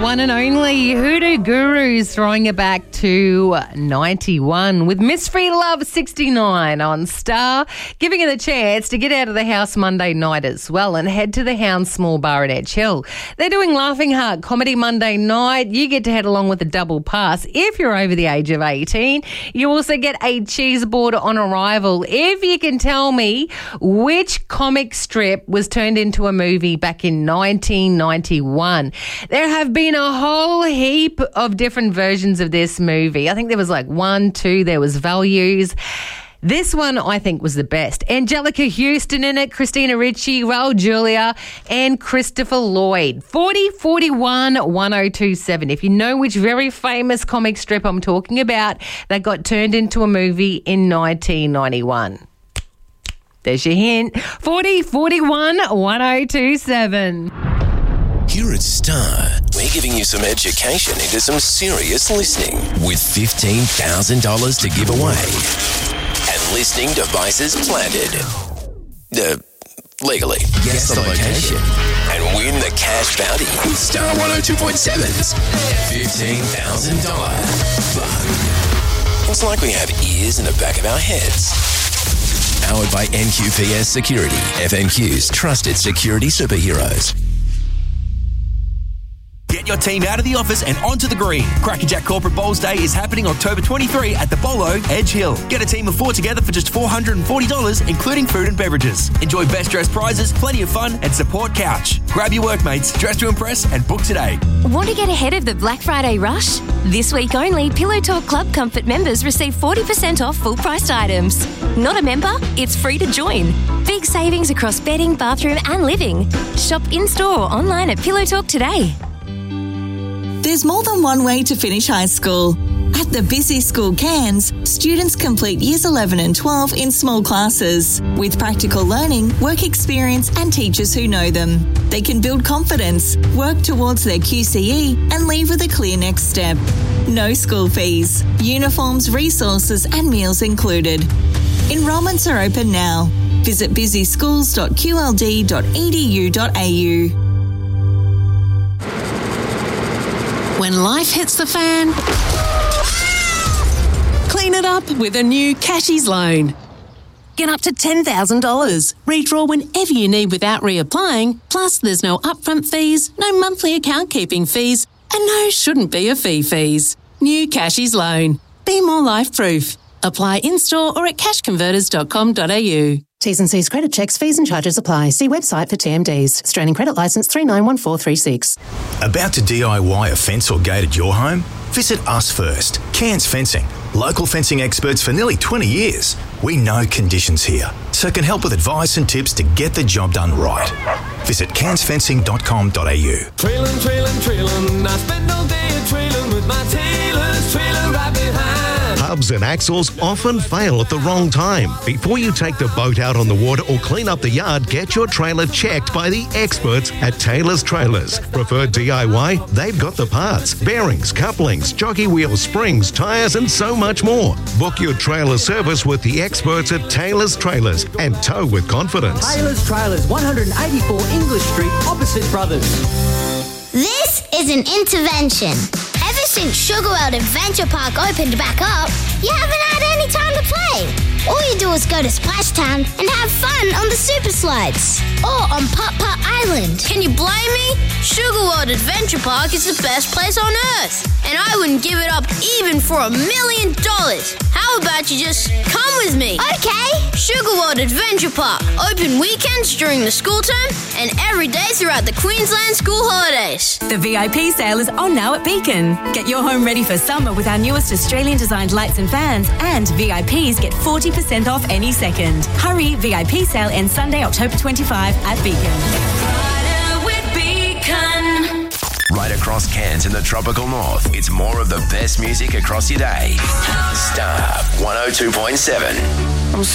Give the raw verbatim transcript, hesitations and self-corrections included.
one and only Hoodoo Gurus throwing it back to ninety-one with Mystery Love sixty-nine on Star, giving her the chance to get out of the house Monday night as well and head to the Hound Small Bar at Edge Hill. They're doing Laughing Heart Comedy Monday night. You get to head along with a double pass if you're over the age of eighteen. You also get a cheese board on arrival if you can tell me which comic strip was turned into a movie back in nineteen ninety-one. There have been a whole heap of different versions of this movie. I think there was like one, two, there was Values. This one, I think, was the best. Angelica Houston in it, Christina Ricci, Raul Julia, and Christopher Lloyd. forty forty-one one oh two seven. If you know which very famous comic strip I'm talking about that got turned into a movie in nineteen ninety-one. There's your hint. forty forty-one one oh two seven. Here at Star, we're giving you some education into some serious listening with fifteen thousand dollars to give away and listening devices planted. Uh, legally. Guess the location and win the cash bounty. Star one oh two point seven's fifteen thousand dollars fun. It's like we have ears in the back of our heads. Powered by N Q P S Security, F N Q's trusted security superheroes. Get your team out of the office and onto the green. Crackerjack Corporate Bowls Day is happening October twenty-third at the Bolo, Edge Hill. Get a team of four together for just four hundred forty dollars, including food and beverages. Enjoy best dressed prizes, plenty of fun, and support Couch. Grab your workmates, dress to impress, and book today. Want to get ahead of the Black Friday rush? This week only, Pillow Talk Club Comfort members receive forty percent off full-priced items. Not a member? It's free to join. Big savings across bedding, bathroom, and living. Shop in-store or online at Pillow Talk today. There's more than one way to finish high school. At the Busy School Cairns, students complete years eleven and twelve in small classes with practical learning, work experience and teachers who know them. They can build confidence, work towards their Q C E and leave with a clear next step. No school fees, uniforms, resources and meals included. Enrolments are open now. Visit busy schools dot q l d dot e d u dot a u. When life hits the fan, clean it up with a new Cashies loan. Get up to ten thousand dollars. Redraw whenever you need without reapplying. Plus, there's no upfront fees, no monthly account keeping fees, and no shouldn't be a fee fees. New Cashies loan. Be more life-proof. Apply in-store or at cash converters dot com dot a u. T's and C's credit checks, fees and charges apply. See website for T M Ds. Australian Credit Licence three nine one four three six. About to D I Y a fence or gate at your home? Visit us first. Cairns Fencing. Local fencing experts for nearly twenty years. We know conditions here, so can help with advice and tips to get the job done right. Visit cairns fencing dot com dot a u. Trailin', trailin', trailin'. I spend all day a trailin' with my tailor's trailer right behind. Hubs and axles often fail at the wrong time. Before you take the boat out on the water or clean up the yard, get your trailer checked by the experts at Taylor's Trailers. Prefer D I Y? They've got the parts, bearings, couplings, jockey wheels, springs, tyres and so much more. Book your trailer service with the experts at Taylor's Trailers and tow with confidence. Taylor's Trailers, one eighty-four English Street, opposite Brothers. This is an intervention. Ever since Sugar World Adventure Park opened back up, you haven't had any time to play. All you do is go to Splashtown and have fun on the super slides or on Putt Putt Island. Can you blame me? Sugar World Adventure Park is the best place on earth, and I wouldn't give it up even for a million dollars. How about you just come with me? Okay. Sugar World Adventure Park, open weekends during the school term and every day throughout the Queensland school holidays. The V I P sale is on now at Beacon. Get your home ready for summer with our newest Australian-designed lights and fans, and V I Ps get forty percent off any second. Hurry, V I P sale ends Sunday, October twenty-fifth at Beacon. Right across Cairns in the tropical north, it's more of the best music across your day. Star one oh two point seven.